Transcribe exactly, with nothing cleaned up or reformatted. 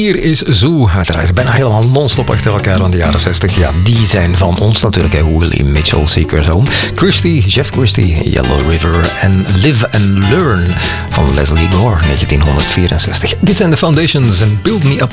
Hier is Zoo. Uiteraard bijna helemaal non-stop achter elkaar van de jaren zestig. Ja, die zijn van ons natuurlijk. Hè. Willie Mitchell, Secret Home. Christie, Jeff Christie, Yellow River en Live and Learn van Leslie Gore, negentien vierenzestig. Dit zijn de Foundations en Build Me Up